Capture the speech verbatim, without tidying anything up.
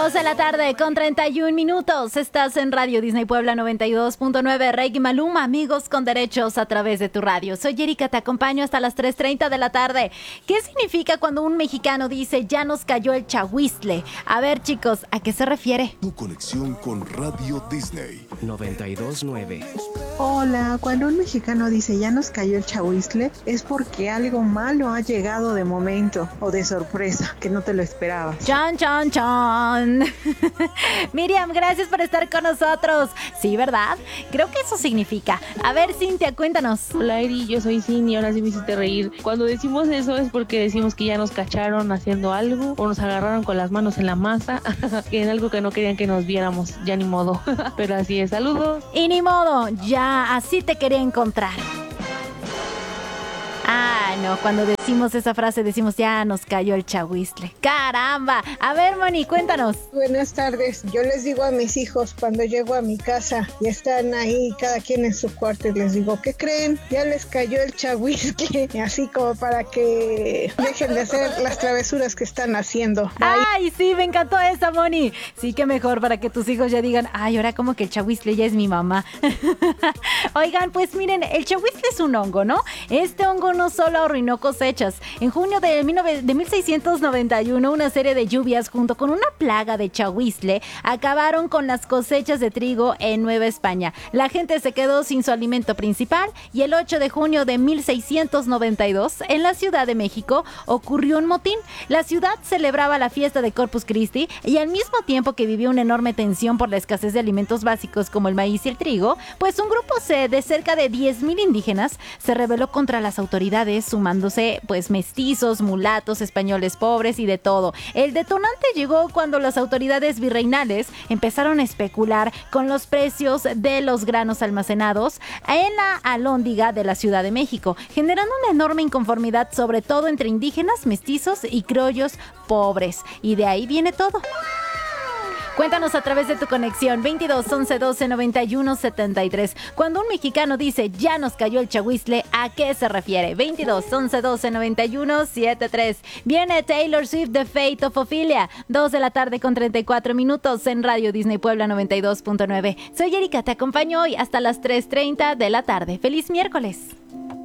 dos de la tarde con treinta y un minutos. Estás en Radio Disney Puebla noventa y dos punto nueve. Reiki Maluma, amigos con derechos a través de tu radio. Soy Erika, te acompaño hasta las tres treinta de la tarde. ¿Qué significa cuando un mexicano dice ya nos cayó el chahuizle? A ver, chicos, ¿a qué se refiere? Tu conexión con Radio Disney noventa y dos punto nueve. Hola, cuando un mexicano dice ya nos cayó el chahuizle, es porque algo malo ha llegado de momento o de sorpresa, que no te lo esperabas. Chan, chan, chan. Miriam, gracias por estar con nosotros. Sí, ¿verdad? Creo que eso significa. A ver, Cintia, cuéntanos. Hola, Eri, yo soy Cindy, ahora sí me hiciste reír. Cuando decimos eso es porque decimos que ya nos cacharon haciendo algo o nos agarraron con las manos en la masa, que en algo que no querían que nos viéramos, ya ni modo. Pero así es, saludos. Y ni modo, ya así te quería encontrar. Ah, no, cuando decimos esa frase decimos ya nos cayó el chahuizle. ¡Caramba! A ver, Moni, cuéntanos. Buenas tardes. Yo les digo a mis hijos cuando llego a mi casa y están ahí cada quien en su cuarto y les digo, ¿qué creen? Ya les cayó el chahuizle. Así como para que dejen de hacer las travesuras que están haciendo. Bye. Ay, sí, me encantó esa, Moni. Sí, que mejor para que tus hijos ya digan, ay, ahora como que el chahuizle ya es mi mamá. Oigan, pues miren, el chahuizle es un hongo, ¿no? Este hongo no solo arruinó cosechas. En junio de, de mil seiscientos noventa y uno, una serie de lluvias junto con una plaga de chahuizle acabaron con las cosechas de trigo en Nueva España. La gente se quedó sin su alimento principal y el ocho de junio de mil seiscientos noventa y dos, en la Ciudad de México, ocurrió un motín. La ciudad celebraba la fiesta de Corpus Christi y al mismo tiempo que vivía una enorme tensión por la escasez de alimentos básicos como el maíz y el trigo, pues un grupo de cerca de diez mil indígenas se rebeló contra las autoridades, sumándose pues mestizos, mulatos, españoles pobres y de todo. El detonante llegó cuando las autoridades virreinales empezaron a especular con los precios de los granos almacenados en la alhóndiga de la Ciudad de México, generando una enorme inconformidad, sobre todo entre indígenas, mestizos y criollos pobres. Y de ahí viene todo. Cuéntanos a través de tu conexión veintidós once doce noventa y uno setenta y tres. Cuando un mexicano dice ya nos cayó el chahuizle, ¿a qué se refiere? veintidós once doce noventa y uno setenta y tres. Viene Taylor Swift, The Fate of Ophelia. dos de la tarde con treinta y cuatro minutos en Radio Disney Puebla noventa y dos punto nueve. Soy Erika, te acompaño hoy hasta las tres treinta de la tarde. ¡Feliz miércoles!